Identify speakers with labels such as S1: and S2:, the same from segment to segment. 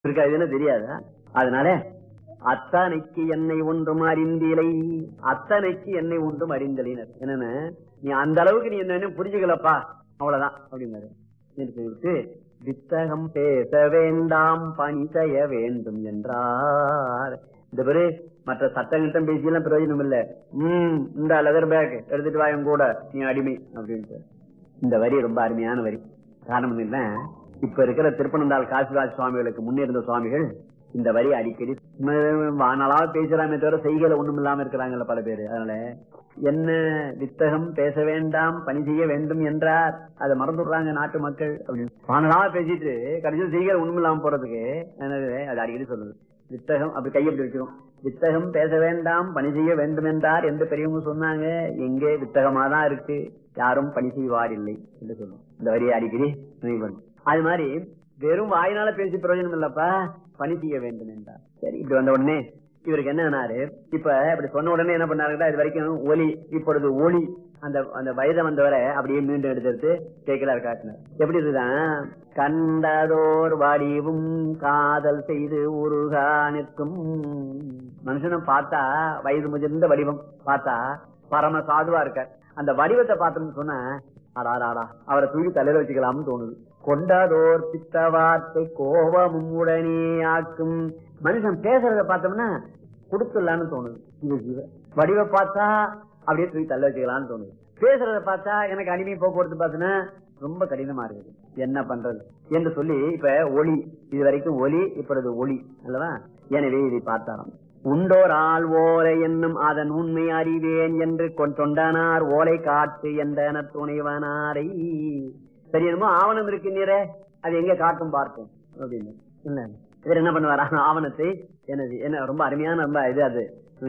S1: இருக்காதுன்னு தெரியாதா? அதனால அத்தனைக்கு என்னை ஒன்றும் அறிந்திலை, அத்தனைக்கு என்னை ஒன்றும் அறிந்தலினர். என்னன்னு நீ அந்த அளவுக்கு நீ என்ன புரிஞ்சுக்கலப்பா, அவ்வளவுதான் அப்படின்னாரு. சொல்லிவிட்டு வித்தகம் பேச வேண்டாம் பணி செய்ய வேண்டும் என்றார். இந்த பேரு மற்ற சட்டங்கிட்டம் பேசியெல்லாம் பிரயோஜனம் இல்ல. இந்த லெதர் பேக் எடுத்துட்டு வாயும் கூட நீ அடிமை அப்படின்ட்டு. இந்த வரி ரொம்ப அருமையான வரி. காரணம் என்ன, இப்ப இருக்கிற திருப்பனந்தாள் காசிராஜ் சுவாமிகளுக்கு முன்னிருந்த சுவாமிகள் இந்த வரி அடிக்கடி வானலாக பேசுறாமே தவிர செய்கையில ஒண்ணும் இல்லாம இருக்கிறாங்கல்ல பல பேரு. அதனால என்ன வித்தகம் பேச வேண்டாம் பணி செய்ய வேண்டும் என்றார், அதை மறந்துடுறாங்க நாட்டு மக்கள் அப்படின்னு. வானலாக பேசிட்டு கடைசியில் செய்கையில ஒண்ணும் இல்லாம போறதுக்கு அது அடிக்கடி சொல்லுது. வித்தகம் அப்படி கையெழுத்து வச்சிடும். வித்தகம் பேச வேண்டாம் பணி செய்ய வேண்டும் என்றார் என்று பெரியவங்க சொன்னாங்க. எங்கே வித்தகமாதான் இருக்கு, யாரும் பணி செய்வார் இல்லை என்று சொல்லுவோம். இந்த வரியை அடிக்கடி நினைவு பண்ணும். அது மாதிரி வெறும் வாயினால பேசி பிரயோஜனம் இல்லப்பா, பணி செய்ய வேண்டும் என்றார். சரி, இப்படி வந்த உடனே இவருக்கு என்ன ஆனாரு, இப்ப இப்படி சொன்ன உடனே என்ன பண்ணாருன்னா, இது வரைக்கும் ஒலி, இப்பொழுது ஒளி. அந்த வயதை வந்தவரை அப்படியே மீண்டும் எடுத்து கேட்கலாரு காட்டினார். எப்படி இருக்குதான், கண்டதோர் வடிவும் காதல் செய்து உருகா நிற்கும் மனுஷனை பார்த்தா, வயது முதிர்ந்த வடிவம் பார்த்தா பரம சாதுவா இருக்கார். அந்த வடிவத்தை பார்த்தோம்னு சொன்னா ஆடா அவரை தூக்கி தலையில வச்சுக்கலாம்னு தோணுது. கொண்டாதோர் பித்த வார்த்தை கோபமும் உடனே ஆக்கும். மனுஷன் பேசுறத பார்த்தோம்னா கொடுத்துடலான்னு தோணுது. வடிவ பார்த்தா அப்படியே தூக்கி தள்ள வச்சுக்கலாம்னு தோணுது. பேசுறத பார்த்தா எனக்கு அடிமை போக்குவரத்து பார்த்தோன்னா ரொம்ப கடினமா இருக்குது, என்ன பண்றது என்று சொல்லி இப்ப ஒளி, இது வரைக்கும் ஒலி, இப்பொழுது ஒளி அல்லவா. எனவே இதை பார்த்தாராம். உண்டோர் ஆள் ஓலை என்னும் அதன் உண்மை அறிவேன் என்று தொண்டனார் ஓலை காட்டு என்ற துணைவனாரை. சரி, என்னமோ ஆவணம் இருக்கு நீரே, அது எங்க காட்டும் பார்ப்போம் அப்படின்னு. இல்ல இவர் என்ன பண்ணுவாரா, ஆவணத்தை என்ன ரொம்ப அருமையான ரொம்ப இது அது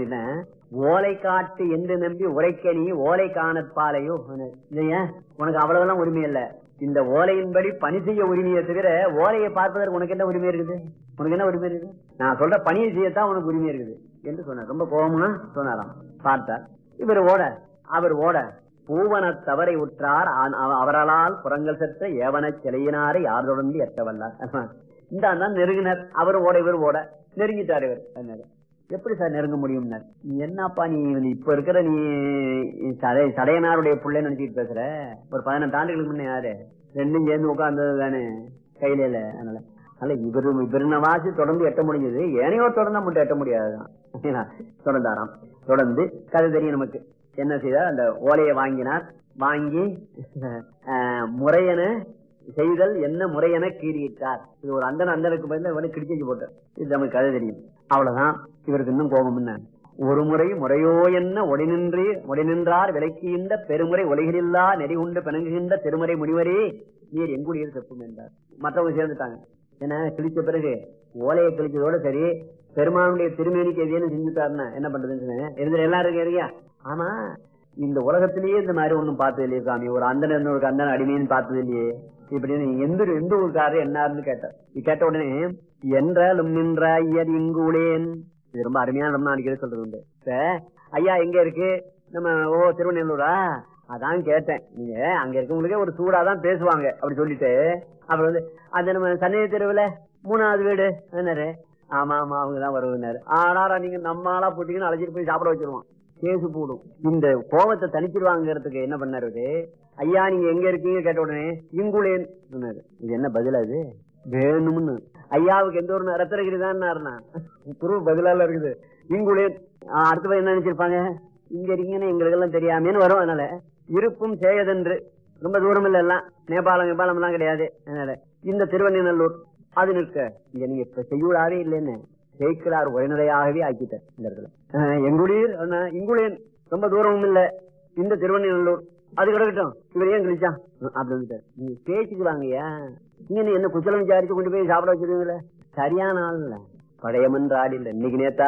S1: ஓலை காட்டு என்று நம்பி உரைக்க நீ ஓலை காணற்பாலையோ இல்லையா, உனக்கு அவ்வளவுலாம் உரிமை இல்ல. இந்த ஓலையின்படி பணி செய்ய உரிமையை தவிர ஓலையை பார்ப்பதற்கு உனக்கு என்ன உரிமை இருக்குது, உனக்கு என்ன உரிமை இருக்குது, நான் சொல்ற பணியை செய்யத்தான் உனக்கு உரிமை இருக்குது என்று சொன்னார். ரொம்ப கோபம்னா சொன்னாராம். பார்த்தார் அவர் ஓட பூவன தவறை உற்றார் அவரால் புறங்கள் செற்ற ஏவன சிலையினாரை யார் தொடர்ந்து எட்ட வல்லார். இந்த நெருங்கினர், அவர் ஓட இவர் ஓட நெருங்கிட்டார். இவர் எப்படி சார் நெருங்க முடியும், என்னப்பா நீ இப்ப இருக்கிற நீ சடையனாருடைய பிள்ளைன்னு நினைச்சிட்டு பேசுற, ஒரு 18 ஆண்டுகளுக்கு முன்ன யாரு ரெண்டும் சேர்ந்து உட்கார்ந்தது தானே கையில. அதனால இவருன வாசி தொடர்ந்து எட்ட முடிஞ்சது, ஏனையோ தொடர்ந்தா மட்டும் எட்ட முடியாதுதான். தொடர்ந்தாராம். தொடர்ந்து கதை தெரியும் நமக்கு. என்ன செய்தார், அந்த ஓலையை வாங்கினார். வாங்கி முறையென செய்தல் என்ன முறையென கீறிட்டார். இது ஒரு அந்தனுக்கு பதில் கிடிச்சு போட்டார். இது நமக்கு கதை தெரியும். அவ்வளவுதான். இவருக்கு இன்னும் கோபம் என்ன, ஒரு முறை முறையோ என்ன உடனின்றார் விலக்கின்ற பெருமுறை உலகிலில்லா நெறி உண்டு பிணங்குகின்ற திருமுறை முனிவரே நீர் எங்குடியில் செப்பும் என்றார். மற்றவங்க சேர்ந்துட்டாங்க. ஏன்னா கிழிச்ச பிறகு ஓலையை கிழிச்சதோட சரி, பெருமானுடைய திருமேனிக்கு எதையும் செஞ்சுட்டாருன்னா என்ன பண்றதுன்னு இருந்த எல்லாரும் இருக்கியா. ஆமா, இந்த உலகத்திலேயே இந்த மாதிரி ஒண்ணும் பார்த்தது இல்லையே சாமி, ஒரு அந்தன ஒரு அந்தன அடிமைன்னு பார்த்தது இல்லையே இப்படின்னு எந்த ஊருக்காரு என்னாருன்னு கேட்டார். கேட்ட உடனே என்றாலும் நின்ற ஐயர் இங்குளேன். இது ரொம்ப அருமையான நம்ம அடிக்கடி சொல்றது உண்டு. ஐயா எங்க இருக்கு, நம்ம திருவண்ணூரா, அதான் கேட்டேன். நீங்க அங்க இருக்கவங்களுக்கே ஒரு சூடாதான் பேசுவாங்க அப்படி சொல்லிட்டு, அப்புறம் அந்த நம்ம சன்னதி தெருவுல 3வது வீடு என்னரு, ஆமா அவங்கதான் வருவனாரு. ஆனாரா நீங்க நம்மளா போட்டீங்கன்னு அழைச்சிட்டு போய் சாப்பிட வச்சிருவான், கேசு போடும். இந்த கோபத்தை தனிச்சிருவாங்கிறதுக்கு என்ன பண்ணாரு, ஐயா நீங்க எங்க இருக்கீங்க கேட்ட உடனே இங்குளேன் சொன்னாரு. இது என்ன பதில், அது வேணும்னு ஐயாவுக்கு எந்த ஒரு ரத்தனகிரி தான் குரு பதிலால இருக்குது. இங்குளேன் அடுத்த என்ன நினைச்சிருப்பாங்க, இங்க இருக்கீங்கன்னு எங்களுக்கு எல்லாம் தெரியாமேன்னு வரும். அதனால இருப்பும் செய்யதென்று ரொம்ப தூரம் இல்ல, எல்லாம் நேபாளம் எல்லாம் கிடையாது. அதனால இந்த திருவண்ணூர் அது நிற்க இங்க நீங்க இப்ப செய்யுளாவே இல்லைன்னு ஜெயிக்கிறார் உரைநடையாகவே ஆக்கிட்டார். இந்த இடத்துல எங்குளீர் இங்குளேன் ரொம்ப தூரமும் இல்ல, இந்த திருவண்ணூர் அது கிடக்கட்டும், இவர் ஏன் கிழிச்சான் அப்படி வந்துட்டார். நீங்க பேச்சுக்குவாங்கய்யா, நீங்க என்ன குச்சலம் விசாரிச்சு கொண்டு போய் சாப்பிட வச்சிருக்கீங்களே, சரியான ஆள் இல்ல, பழையமன்ற ஆள் இல்ல. இன்னைக்கு நேத்தா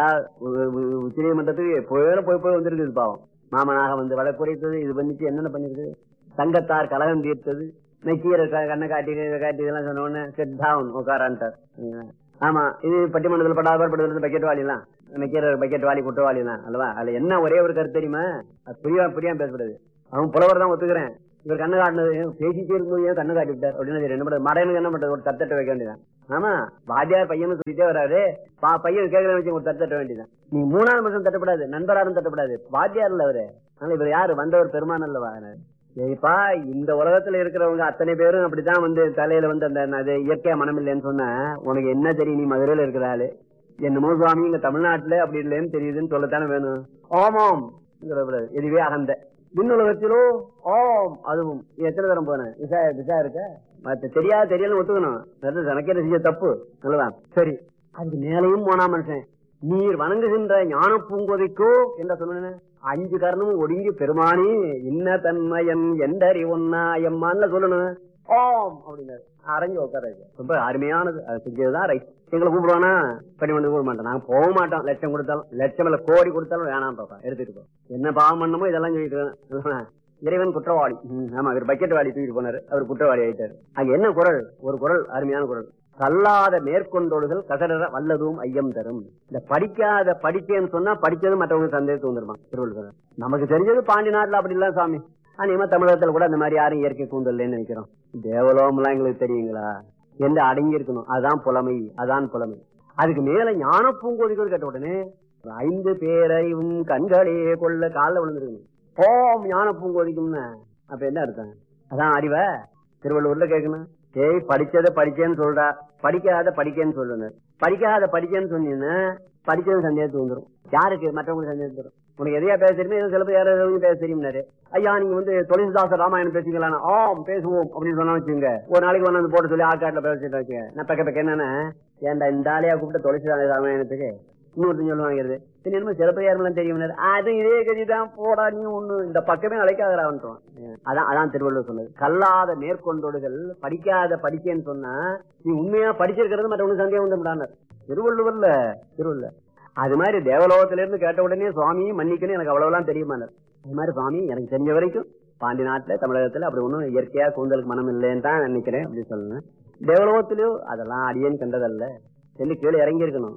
S1: உச்ச நீதிமன்றத்துக்கு போய் வந்திருக்குது பாவம். மாமனாக வந்து வழக்குரைத்தது, இது பண்ணிச்சு என்னென்ன பண்ணிருக்கு, சங்கத்தார் கலகம் தீர்த்தது, நக்கீர கண்ணை காட்டி இதெல்லாம் சொன்ன உடனே செட் டவுன் உட்காரான்ட்டார். ஆமா, இது பட்டிமன்றத்தில் படாதபடுத்துறது பக்கெட் வாலிலாம், நக்கீர பக்கெட் வாலி குற்றவாளிலாம் அல்லவா. அதுல என்ன ஒரே ஒரு கருத்து தெரியுமா, புரியாம பேசப்படுது. அவன் புலவர் தான் ஒத்துக்கிறேன், இவர் கண்ணு காட்டினது பேசிட்டே இருக்கும்போது ஏன் கண்ணு காட்டி விட்டார் அப்படின்னு என்ன பண்றது, மறையனுக்கு என்ன பண்றது, ஒரு தட்டை வைக்க வேண்டியதான். ஆமா, வாத்தியார் பையன் சொல்லிட்டே வராரு. பையன் கேட்கற வச்சு ஒரு தட்ட வேண்டியதான். நீ 3வது மனுஷன் தட்டப்படாது, நண்பராரும் தட்டப்படாது, வாத்தியார் இல்ல அவரு. ஆனா இவர் யாரு? வந்தவர் பெருமான் அல்லவா? சரிப்பா, இந்த உலகத்துல இருக்கிறவங்க அத்தனை பேரும் அப்படித்தான் வந்து தலையில வந்து அந்த இயற்கையா மனம் இல்லைன்னு சொன்ன உனக்கு என்ன தெரியும்? நீ மதுரையில இருக்கிறாள், என்னமோ சுவாமி இங்க தமிழ்நாட்டுல அப்படி இல்லைன்னு தெரியுதுன்னு சொல்லத்தானே வேணும். ஆமாம், இதுவே அகந்த. விண்ணுலகத்திலோ ஆம், அதுவும் எத்தனை தரம் போனேன். விசா இருக்க தெரியாது, தெரியல ஒத்துக்கணும். எனக்கே செஞ்ச தப்பு நல்லதான். சரி, அதுக்கு மேலையும் போனா மனுஷன், நீர் வணங்குகின்ற ஞான பூங்கோதைக்கோ என்ன சொன்ன 5 காரணமும் ஒடுங்கி பெருமானி இன்ன தன்மயன் எந்தறி ஒன்னா எம்மான்ல சொல்லணும். ஆம் அப்படின்னாரு. அரைஞ்சு உட்கார ரொம்ப அருமையானது. அது செஞ்சதுதான் ரைட். எங்களை கூப்பிடுவானா பணிமண்டு கூப்பிட மாட்டோம். நாங்க போக மாட்டோம். லட்சம் கொடுத்தாலும், லட்சம் இல்ல கோடி கொடுத்தாலும் வேணாம் பாப்பா, எடுத்துட்டு போ. என்ன பாவம் பண்ணமோ இதெல்லாம் சொல்லிட்டு இறைவன் குற்றவாளி. ஆமா, இவர் பக்கெட் வாளி தூக்கிட்டு போனாரு, அவர் குற்றவாளி ஆயிட்டாரு. அங்க என்ன குரல்? ஒரு குரல், அருமையான குரல். கல்லாத மேற்கொண்டோடுகள் கசடர வல்லதும் ஐயம் தரும். இந்த படிக்காத படிக்கேன்னு சொன்னா படிச்சது மற்றவங்க சந்தேகத்து வந்துருமா திருவள்ளுவர். நமக்கு தெரிஞ்சது பாண்டி நாட்டுல அப்படி இல்ல சாமி. அநேகமா தமிழகத்துல கூட அந்த மாதிரி யாரும் இயற்கை கூந்தல்னு நினைக்கிறோம். தேவலோகம் எல்லாம் எங்களுக்கு தெரியுங்களா? எந்த அடங்கி இருக்கணும், அதான் புலமை, அதான் புலமை. அதுக்கு மேல ஞான பூங்கோதிகள் கேட்ட உடனே 5 பேரையும் கண்களே கொள்ள காலில் விழுந்துருக்கணும். ஓம் ஞான பூங்கோதிக்கும்னு அப்ப என்ன அர்த்தம்? அதான் அறிவ திருவள்ளுவர்ல கேட்கணும். ஏய், படிச்சத படிச்சேன்னு சொல்றா, படிக்காத படிக்கேன்னு சொல்லுங்க. படிக்காத படிக்கேன்னு சொன்னீங்கன்னா படிச்சது சந்தேகத்துக்கு வந்துடும். யாருக்கு? மற்றவங்களுக்கு சந்தேகத்து வரும். உனக்கு எதையா பேச தெரியுமே, சில பேர் யாராவது பேச தெரியும்னாரு. ஐயா நீங்க வந்து துளசிதாசர் ராமாயணம் பேசுவீங்களா? ஆம் பேசுவோம் அப்படின்னு சொன்னா வச்சுங்க. ஒரு நாளைக்கு வந்து போட்டு சொல்லி ஆக்காட்டுல பேசிட்டு வச்சுங்க. நான் பக்க என்னன்னா, ஏன்டா இந்த ஆளையா கூப்பிட்ட துளசிதாசர் ராமாயணத்துக்கு இன்னொருத்தன் சொல்லுவாங்கிறது என்னமோ சிலப்பதிகாரம் தெரியும். அது இதே கதிதான் போடா நீ ஒண்ணு, இந்த பக்கமே அழைக்காதரான்றான். அதான் திருவள்ளுவர் சொன்னது. கல்லாத மேற்கொண்டோடுகள் படிக்காத படிக்கேன்னு சொன்னா நீ உண்மையா படிச்சிருக்கிறது மற்றவங்க சந்தேகம் வந்து திருவள்ளுவர். அது மாதிரி தேவலோகத்தில இருந்து கேட்ட உடனே சுவாமி மன்னிக்கணும், எனக்கு அவ்வளவுலாம் தெரியுமானார். அது மாதிரி சுவாமி எனக்கு தெரிஞ்ச வரைக்கும் பாண்டி நாட்டுல தமிழகத்துல அப்படி ஒண்ணும் இயற்கையா கூந்தலுக்கு மனம் இல்லைன்னு தான் நினைக்கிறேன் அப்படின்னு சொல்லணும். தேவலோகத்திலயோ அதெல்லாம் அடியேன்னு கண்டதல்ல என்று கீழே இறங்கி இருக்கணும்.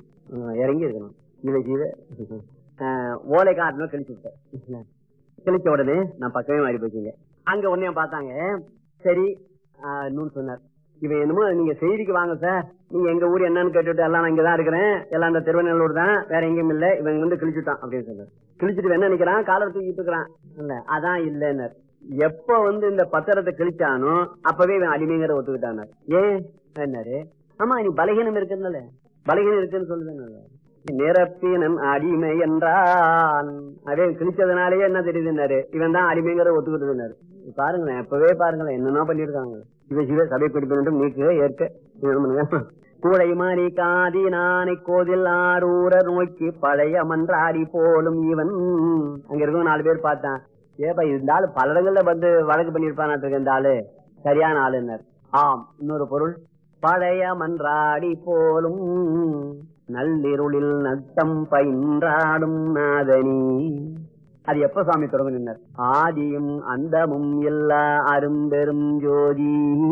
S1: ஓலை காட்டணும் கழிச்சு விட்டேன். கழிச்ச உடனே நான் பக்கமே மாறி போச்சுங்க. அங்க உடனே பார்த்தாங்க. சரி இன்னொன்னு சொன்னார், இவன் என்னமோ நீங்க செய்திக்கு வாங்க சார், நீங்க எங்க ஊர் என்னன்னு கேட்டுட்டு எல்லாம் நான் இங்கதான் இருக்கிறேன், எல்லாம் இந்த திருவண்ணூர் தான், வேற எங்கேயும் இல்ல, இவன் வந்து கிழிச்சுட்டான் அப்படின்னு சொன்னார். கிழிச்சிட்டு என்ன நினைக்கிறான், காலர் தூக்கிட்டு இருக்கிறான். இல்ல அதான் இல்லைன்னு. எப்ப வந்து இந்த பத்திரத்தை கிழிச்சானோ அப்பவே இவன் அடிமைங்கிற ஒத்துக்கிட்டான். ஏன் என்னாரு? ஆமா நீ பலகீனம் இருக்குன்னு, பலகீனம் இருக்குன்னு சொல்லுது. நிரப்பினன் அடிமை என்றான். அதே கிழிச்சதுனாலேயே என்ன தெரியுதுன்னாரு, இவன் தான் அடிமைங்கிற ஒத்துக்கிட்டு பாருங்களேன். எப்பவே பாருங்களேன் என்னன்னா பண்ணிருக்காங்க. இவ சபை பிடிப்பு நீக்கு ஏற்க கூடை மாறி காதி நானை கோதில் ஆரூர நோக்கி பழைய மன்றாடி போலும் இவன். அங்க இருக்கும் 4 பேர் பார்த்தான். ஏப்பா இருந்தாலும் பல இடங்கள்ல வந்து வழக்கு பண்ணிருப்பான் இந்த ஆளு, சரியான ஆளுன்னார். ஆம், இன்னொரு பொருள், பழைய மன்றாடி போலும் நள்ளிருளில் நத்தம் பயின்றாடும் நாதனி. அது எப்ப சாமி தொடங்கினார்? ஆதியும் அந்தமும் எல்லா அரும்பெரும் ஜோதி.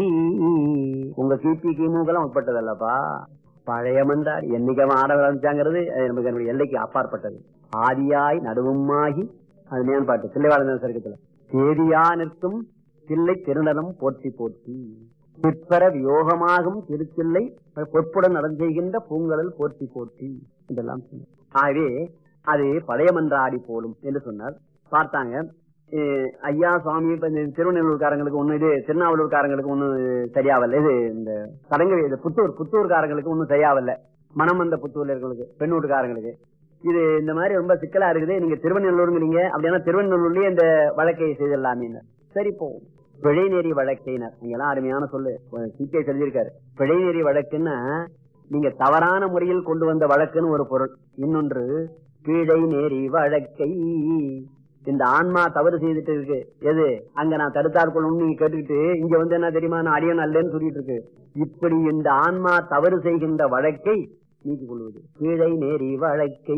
S1: உங்க கிபி கிமுகெல்லாம் உட்பட்டதல்லப்பா. பழைய மன்றாடி என்னைக்கு ஆட ஆரம்பிச்சாங்கிறது நமக்கு எல்லைக்கு அப்பாற்பட்டது. ஆதியாய் நடுவுமாகி அது மேம்பாட்டு தில்லைவாழ சருக்கத்துல தேதியா நிற்கும் தில்லை திருநலம் போற்றி போற்றி பிற்பர வியோகமாகும் திருச்சில்லை பொற்புடன் நடந்தெய்கின்ற பூங்கடல் போற்றி போற்றி இதெல்லாம். ஆகவே அது பழைய மன்றாடி போலும் என்று சொன்னார். பார்த்தாங்க. ஐயா சுவாமி இப்ப திருவண்ணூர்காரங்களுக்கு ஒண்ணு, இது திருநாவலூர்காரங்களுக்கு ஒண்ணு சரியாவல்ல, இது இந்த சடங்கு புத்தூர்காரங்களுக்கு ஒண்ணும் சரியாவல்ல, மனம் வந்த புத்தூர்ல இருக்கிறவங்களுக்கு பெண்ணூட்டுக்காரங்களுக்கு இது இந்த மாதிரி ரொம்ப சிக்கலா இருக்குது. நீங்க திருவண்ணூருங்கிறீங்க, அப்படின்னா திருவண்ணூர்லயே இந்த வழக்கை செய்திடலாமே. சரி போவோம். பிழைநெறி வழக்கினர் நீங்கெல்லாம் அருமையான சொல்லு சிக்கை செஞ்சிருக்காரு. பிழைநெறி வழக்குன்னா நீங்க தவறான முறையில் கொண்டு வந்த வழக்குன்னு ஒரு பொருள். இன்னொன்று பிழை நெறி வழக்கை. இந்த ஆன்மா தவறு செய்துட்டு இருக்கு, எது அங்க நான் தடுத்தாற்கொள்ளும் நீங்க கேட்டுக்கிட்டு இங்க வந்து என்ன தெரியுமா நான் அடியன் அல்லன்னு சொல்லிட்டு இருக்கு. இப்படி இந்த ஆன்மா தவறு செய்கின்ற வழக்கை நீக்கிக் கொள்வது பிழை நெறி வழக்கை.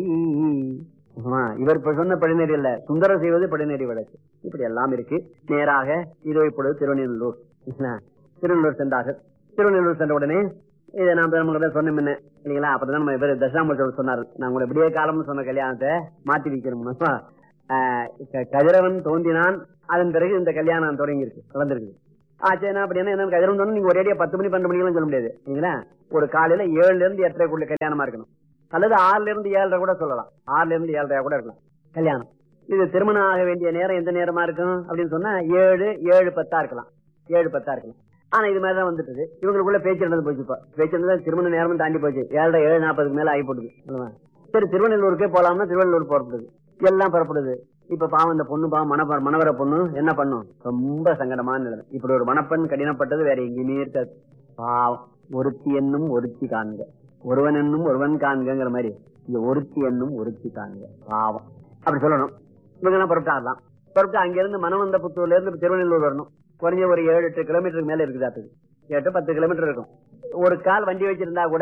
S1: இவர் சொன்ன படிநெறி இல்ல, சுந்தரம் செய்வது படிநெறி வழக்கு. இப்படி எல்லாம் இருக்கு. நேராக இதோ இப்பொழுது திருவண்ணூர் சென்றார்கள். திருவண்ணூர் சென்ற உடனே இதை நான் சொன்னோம் இல்லைங்களா? அப்பதான் நம்ம இவர் தட்சிணாமூர்த்தி சொன்னார், நான் உங்களை விடிய காலம்னு சொன்ன கல்யாணத்தை மாத்தி வைக்கணும். கதிரவன் தோன்றினான், அதன் பிறகு இந்த கல்யாணம் தொடங்கி இருக்கு, நடந்திருக்கு. ஆச்சுன்னா அப்படின்னா என்ன கதிரவன் நீங்க ஒரேடியா 10 மணி 12 மணிக்கெல்லாம் சொல்ல முடியாது. நீங்களா ஒரு காலையில 7ல இருந்து 8:30 கல்யாணமா இருக்கணும். அல்லது 6ல இருந்து 7:30 கூட சொல்லலாம். 6ல இருந்து 7:30 கூட இருக்கலாம் கல்யாணம். இது திருமணம் ஆக வேண்டிய நேரம் எந்த நேரமா இருக்கும் அப்படின்னு சொன்னா 7:10 இருக்கலாம். 7:10 இருக்கலாம். ஆனா இது மாதிரிதான் வந்துட்டு இவங்களுக்குள்ள பேச்சு நடந்து போச்சுப்பா. பேச்சு நடந்தா திருமண நேரமும் தாண்டி போச்சு. 7:40 மேல ஆகி போடுது. சரி திருவண்ணூருக்கே போலாம்னா திருவள்ளூர் புறப்படுது. எல்லாம் புறப்படுது. இப்ப பாவம் இந்த பொண்ணு பாவம் மணவர பொண்ணு என்ன பண்ணும், ரொம்ப சங்கடமான நிலைமை. இப்படி ஒரு மணப்பெண் கடினப்பட்டது வேற எங்கேயுமே இருக்காது. பாவம் ஒருத்தி என்னும் ஒருத்தி காண்க, ஒருவன் என்னும் ஒருவன் காண்கிற மாதிரி இங்க ஒருத்தி என்னும் ஒருத்தி காண்க பாவம் அப்படி சொல்லணும். இவங்க எல்லாம் புறப்பட்டாடலாம். புறப்பட்டு அங்கிருந்து மணவந்த புத்தூர்ல இருந்து திருவண்ணூர் வரணும். குறைஞ்ச ஒரு 7-8 கிலோமீட்டருக்கு மேல இருக்குது. 8-10 கிலோமீட்டர் இருக்கும். ஒரு கால் வண்டி வச்சிருந்தா கூட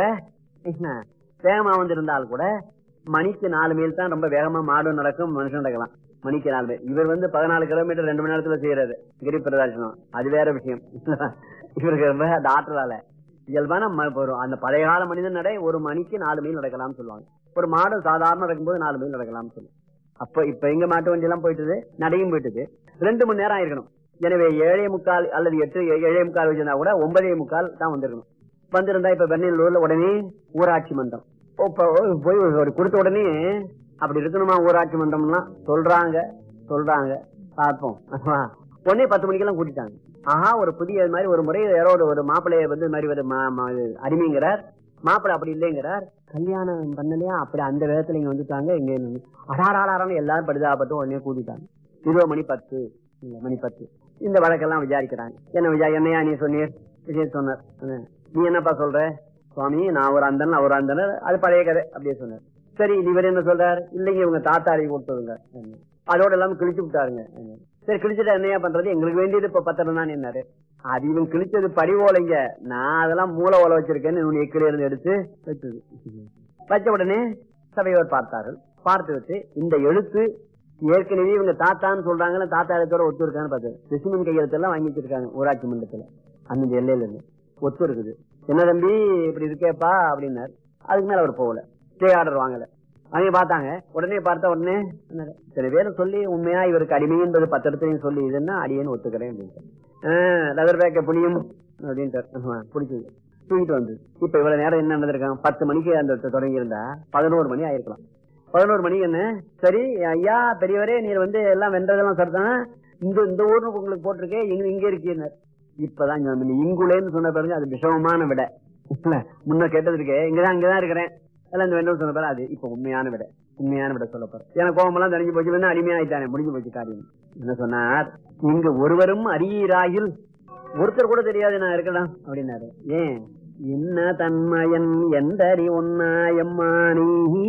S1: வேகமா வந்திருந்தால் கூட மணிக்கு 4 மைல் தான் ரொம்ப வேகமா மாடும் நடக்கும், மனுஷன் நடக்கலாம். மணிக்கு 4 மைல். இவர் 14 கிலோமீட்டர் 2 மணி நேரத்துல செய்யறாரு கிரி பிரதர்சனம். அது வேற விஷயம். இவருக்கு ரொம்ப அந்த ஆற்றலால இயல்பான அந்த பழைய கால மனிதன் நடை ஒரு மணிக்கு 4 மைல் நடக்கலாம்னு சொல்லுவாங்க. ஒரு மாடு சாதாரண நடக்கும்போது 4 மைல் நடக்கலாம்னு சொல்லுவாங்க. அப்ப இப்ப எங்க மாட்டு வண்டி எல்லாம் போயிட்டு நடையும் போயிட்டு 2 மணி நேரம் ஆயிருக்கணும். எனவே 7:45 அல்லது 7:45 வச்சிருந்தா கூட 9:45 தான் வந்திருக்கணும். வந்திருந்தா இப்ப வெண்ணூர்ல உடனே ஊராட்சி மன்றம் போய் ஒரு கொடுத்த உடனே அப்படி இருக்கணுமா ஊராட்சி மன்றம்லாம் சொல்றாங்க பார்ப்போம். உடனே 10 மணிக்கெல்லாம் கூட்டிட்டாங்க. ஆஹா ஒரு புதிய மாதிரி ஒரு முறை யாரோ ஒரு மாப்பிள்ளைய வந்து மாதிரி அடிமைங்கிறார். மாப்பிள்ளை அப்படி இல்லைங்கிறார். கல்யாணம் பண்ணலையா அப்படி அந்த வேகத்துல இங்க வந்துட்டாங்க. இங்க அடாராடாரான்னு எல்லாரும் பரிதாபப்பட்டு உடனே கூட்டிட்டாங்க. 20 மணி 10 இந்த வழக்கெல்லாம் விசாரிக்கிறாங்க. என்னையா நீ சொன்னீர் விஷயம் சொன்னார். நீ என்னப்பா சொல்ற சுவாமி, நான் ஒரு அந்தன் அவர் அந்தனர், அது பழைய கதை அப்படியே சொன்னார். சரி இவர் என்ன சொல்றாரு, இல்லைங்க இவங்க தாத்தா அறிவு கொடுத்ததுங்க, அதோட எல்லாம் கிழிச்சு விட்டாருங்க. சரி கிழிச்சுட்டா என்னையா பண்றது, எங்களுக்கு வேண்டியது இப்ப 10 தான் என்னாரு. அது இவங்க கிழிச்சது படிவோலைங்க, நான் அதெல்லாம் மூளை ஓலை வச்சிருக்கேன்னு எக்கில இருந்து எடுத்து வச்சது. வச்ச உடனே சபையோர் பார்த்தார்கள். பார்த்து வச்சு இந்த எழுத்து ஏற்கனவே இவங்க தாத்தான்னு சொல்றாங்க, தாத்தா எழுத்தோட ஒத்து இருக்கான்னு பார்த்தது. ஸ்பெசிமென் கையெழுத்தெல்லாம் வாங்கி வச்சிருக்காங்க ஊராட்சி மன்றத்துல. அந்த எல்லையில இருந்து ஒத்து இருக்குது. என்ன தம்பி இப்படி இருக்கேப்பா அப்படின்னாரு. அதுக்கு மேல அவர் போகல, ஸ்டே ஆர்டர் வாங்கல. அவங்க பார்த்தாங்க. உடனே பார்த்தா உடனே சில பேரை சொல்லி உண்மையா இவருக்கு அடிமை என்பது 10 இடத்துலையும் சொல்லி இதுன்னா அடியேன்னு ஒத்துக்கிறேன் அப்படின்ட்டு லெதர் பேக்க புனியும் அப்படின்ட்டு பிடிச்சது தூக்கிட்டு வந்து. இப்ப இவ்வளவு நேரம் என்ன நடந்திருக்கான், 10 மணிக்கு அந்த தொடங்கி இருந்தா 11 மணி ஆயிருக்கலாம். 11 மணிக்கு என்ன சரி ஐயா பெரியவரே நீர் வந்து எல்லாம் வென்றதெல்லாம் சரிதான், இந்த ஊர்னு உங்களுக்கு போட்டிருக்கேன், இங்க இருக்கீங்க. இப்பதான் இங்குலேன்னு சொன்ன பாருங்க, அது விஷமமான விட. முன்ன கேட்டது இருக்கே இங்கதான் இருக்கிறேன் எல்லாம் இந்த வென்ற சொன்ன பாரு, அது இப்ப உண்மையான விட சொல்ல போறேன். எனக்கு கோபமெல்லாம் தெரிஞ்சு போச்சு, அடிமையாயிட்டானே, முடிஞ்சு போச்சு காரியம். என்ன சொன்னார், இங்க ஒருவரும் அறியீராயில், ஒருத்தர் கூட தெரியாது நான் இருக்கலாம் அப்படின்னாரு. ஏன் என்ன தன்மயன் எந்தறி ஒன்னாயம்மானி,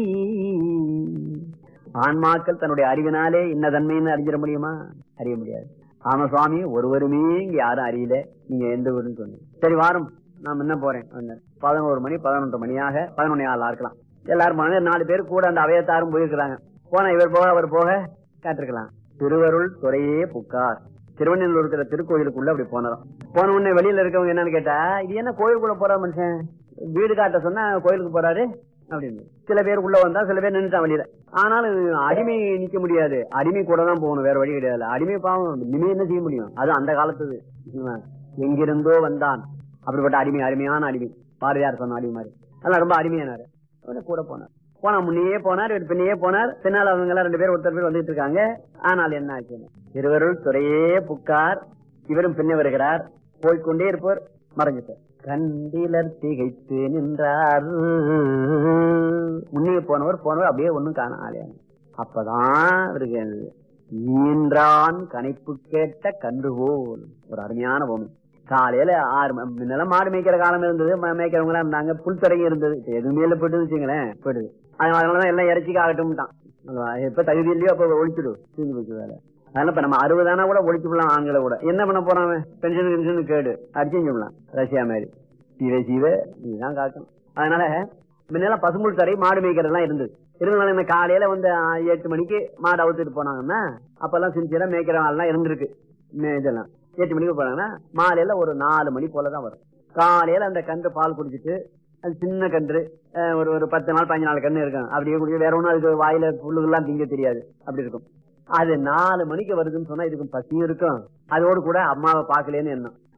S1: ஆன்மாக்கள் தன்னுடைய அறிவினாலே இன்ன தன்மைன்னு அறிஞ்சிட முடியுமா, அறிய முடியாது. ஆமா சுவாமி ஒருவருமே இங்க யாரும் அறியல, நீங்க எந்த ஊருன்னு சொன்னீங்க. சரி வாரம் நான் என்ன போறேன். 11 மணி 11 மணியாக 11:15 இருக்கலாம். எல்லாரும் 4 பேர் கூட அந்த அவையத்தாரும் போயிருக்கிறாங்க. போனா இவர் போக அவர் போக காட்டிருக்கலாம். திருவருள் துறையே புக்கார், திருவண்ணூர் இருக்கிற திருக்கோயிலுக்குள்ள அப்படி போனோம். போன உடனே வெளியில இருக்கவங்க என்னன்னு கேட்டா, இது என்ன கோயிலுக்குள்ள போற மனுஷன், வீடு காட்ட சொன்னா கோயிலுக்கு போறாரு அப்படின்னு. சில பேர் உள்ள வந்தா, சில பேர் நின்றுட்டான் வெளியில. ஆனாலும் அடிமை நிக்க முடியாது, அடிமை கூட தான் போகணும், வேற வழி கிடையாது. அடிமை பாவம் இனிமே என்ன செய்ய முடியும், அது அந்த காலத்துது. எங்கிருந்தோ வந்தான் அப்படிப்பட்ட அடிமை, அருமையான அடிமை. பாரதியார் சொன்ன அடிமை மாதிரி அதெல்லாம் ரொம்ப அடிமையானாரு. கூட போனா முன்னையே போனார், பின்னையே போனார். பின்னால் அவங்க எல்லாம் 2 பேர் ஒருத்தர் பேர் வந்துட்டு இருக்காங்க. ஆனால் என்ன ஆச்சு, திருவருள் துறையே புக்கார், இவரும் பின்ன வருகிறார். போய்கொண்டே இருப்பவர் மறைஞ்சிட்டார். கண்டிலர் திகைத்து நின்றார். முன்னே போனவர் அப்படியே ஒண்ணும் காண ஆலையா. அப்பதான் இருக்கு நீன்றான் கணிப்பு கேட்ட கன்றுகோல், ஒரு அருமையான பொம்மை. காலையில 6 முன்னெல்லாம் மாடு மேய்க்கிற காலம் இருந்தது, மேய்க்கிறவங்க எல்லாம் இருந்தாங்க, புல் தடங்கி இருந்தது. எதுவுமே போயிட்டு வச்சுங்களேன், போயிடுது. அதனாலதான் எல்லாம் இறைச்சிக்கு ஆகட்டும். எப்ப தகுதி இல்லையோ அப்ப ஒழிச்சிடும், தூங்கி வச்சு வேலை. அதனால இப்ப நம்ம 60 ஆனா கூட ஒழிச்சு விடலாம். ஆண்களை கூட என்ன பண்ண போறான், பென்ஷன் கேடு அடிச்சு விடலாம். ரஷ்யா மாதிரி சீவ இதுதான் காக்கணும். அதனால முன்னெல்லாம் பசும்புல் தரை மாடு மேய்க்கிறதுலாம் இருந்தது. இருந்தாலும் என்ன காலையில வந்து 8 மணிக்கு மாடு அவுத்துட்டு போனாங்கன்னா அப்பெல்லாம் சின்சியரா மேய்க்கிற ஆள்லாம் இருந்திருக்கு. இதெல்லாம் 8 மணிக்கு போனாங்கன்னா மாலையில ஒரு 4 மணி போலதான் வரும். காலையில அந்த கன்று பால் குடிச்சிட்டு, அது சின்ன கன்று, ஒரு 10 நாள் 15 நாள் கன்று இருக்கும். அப்படியே குடிச்சு வேற ஒன்னும் அதுக்கு வாயில புல்லுகள்லாம் திங்க தெரியாது, அப்படி இருக்கும். அது 4 மணிக்கு வருதுன்னு சொன்னா இதுக்கு பசியும் இருக்கும், அதோடு கூட அம்மாவை பாக்கலேன்னு எண்ணம்.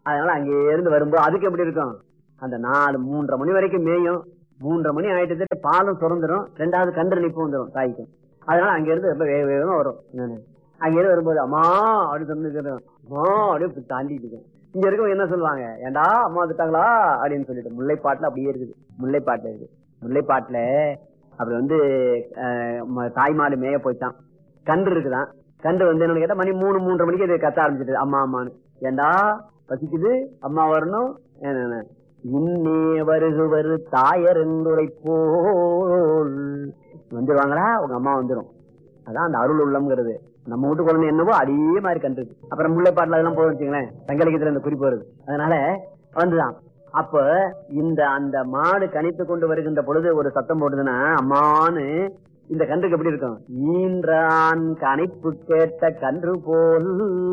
S1: அதனால அங்கே இருந்து வரும்போது அதுக்கு எப்படி இருக்கும், அந்த 3:30 மணி வரைக்கும் மேயும், 3:30 மணி ஆயிட்டு பாலும் சுரந்துடும், 2வது கன்று நிப்பு வந்துடும் தாய்க்கு. அதனால அங்க இருந்து ரொம்ப வேக வேகமா வரும். அங்க இருந்து வரும்போது அம்மா அப்படின்னு சொன்ன அம்மா அப்படியே தாண்டிட்டு இருக்கேன். இங்க இருக்கவங்க என்ன சொல்லுவாங்க, ஏண்டா அம்மா வந்துட்டாங்களா அப்படின்னு சொல்லிட்டு. முல்லைப்பாட்டுல அப்படியே இருக்குது, முல்லைப்பாட்டுல இருக்கு. முல்லைப்பாட்டுல அப்படி தாய்மாடு மேய போயிட்டான், கன்று இருக்குதான். கன்று என்னன்னு கேட்டா மணி 3:30 மணிக்கு இது கத்த ஆரம்பிச்சிட்டு அம்மா அம்மான்னு. ஏண்டா பசிக்குது அம்மா வரணும், இன்னே வருகுவரு தாயர் என்றுரை போல் வந்துருவாங்களா உங்க அம்மா வந்துடும். அதான் அந்த அருள் உள்ளம்ங்கிறது. நம்ம வீட்டு குழந்தை என்னவோ அதே மாதிரி கன்று. அப்புறம் முல்லைப்பாட்டுல அதெல்லாம் போதும் வச்சுங்களேன், தங்கலிக்கத்துல இந்த குறிப்பு வருது. அதனால வந்துதான். அப்ப அந்த மாடு கணித்து கொண்டு வருகின்ற பொழுது ஒரு சத்தம் போடுதுன்னா அம்மான்னு, இந்த கன்றுக்கு எப்படி இருக்கும், ஈன்றான் கணிப்பு கேட்ட கன்று போல்.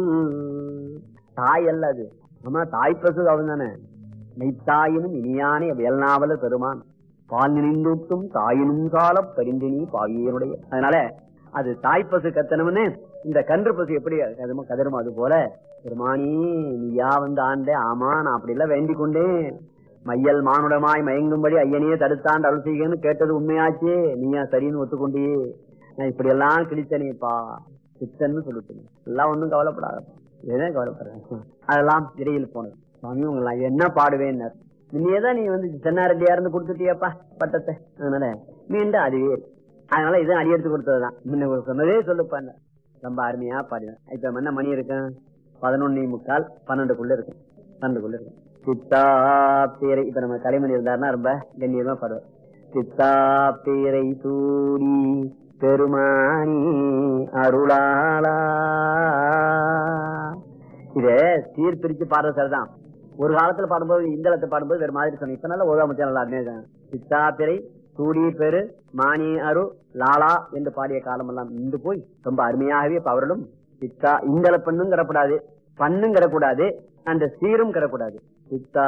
S1: தாய் அல்ல அது, அம்மா தாய் பசு அவன் தானே. மெய்த்தாயினும் இனியானே வேல்நாவல பெருமான், பால் நினைந்தூட்டும் தாயினும் கால பரிந்தினி பாவியனுடைய. அதனால அது தாய்ப்பசு கத்தனம்னு இந்த கன்று பசு எப்படி கதருமோ அது போல பெருமானி நீயா ஆண்ட. ஆமா நான் அப்படி எல்லாம் வேண்டிக் கொண்டேன், மையல் மானுடமாய் மயங்கும்படி ஐயனையே தடுத்தாண்டு அருள் செய்யன்னு கேட்டது உண்மையாச்சே, நீயா சரின்னு ஒத்துக்கொண்டே. நான் இப்படி எல்லாம் கிழித்தனேப்பா சித்தன்னு சொல்லிட்டு எல்லாம் ஒண்ணும் கவலைப்படாத, ஏதே கவலைப்படுறேன். அதெல்லாம் இடையில் போனது. சுவாமி உங்களா என்ன பாடுவேன், நீதான் நீ சென்னாரெட்டியா இருந்து கொடுத்துட்டியப்பா பட்டத்தை, அதனால மீண்டும் அதுவே. அதனால இதை அடி எடுத்து கொடுத்ததுதான். முன்ன சொன்னதே சொல்லுப்பாங்க, ரொம்ப அருமையா பாடுவேன். இப்ப என்ன மணி இருக்கும், 11:45 12க்குள்ள இருக்கும், 12க்குள்ள இருக்கும். சித்தா பேரை இப்ப நம்ம கலைமணி இருந்தாருன்னா ரொம்ப கண்ணியமா பாடுவார். சித்தா பேரை சூடி பெருமானி அருளாளா. இத சீர் பிரிச்சு பாடுறது சரிதான். ஒரு காலத்துல பாடும்போது இந்தளத்தை பாடும்போது வேற மாதிரி சொன்னேன். இப்ப நல்ல ஓதாமச்சா நல்லா அருமையா. சித்தா பேரை சூடி பெரு மானி அரு லாலா என்று பாடிய காலம் எல்லாம் இன்று போய் ரொம்ப அருமையாகவே அவர்களும் சித்தா இந்தள பண்ணும் கிடக்கூடாது, பண்ணும் கிடக்கூடாது, அந்த சீரும் கிடக்கூடாது. சித்தா